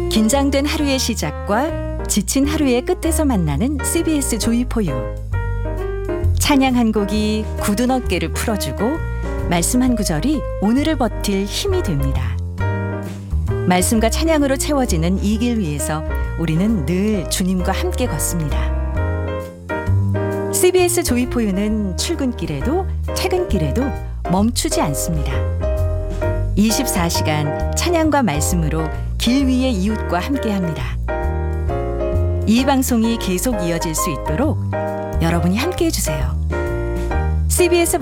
긴장된 하루의 시작과 지친 하루의 끝에서 만나는 CBS 조이포유. 찬양 한 곡이 굳은 어깨를 풀어주고 말씀 한 구절이 오늘을 버틸 힘이 됩니다. 말씀과 찬양으로 채워지는 이 길 위에서 우리는 늘 주님과 함께 걷습니다. CBS 조이포유는 출근길에도 퇴근길에도 멈추지 않습니다. 24시간 찬양과 말씀으로 길 위의 이웃과 함께합니다. 이 방송이 계속 이어질 수 있도록 여러분이 함께해 주세요. CBS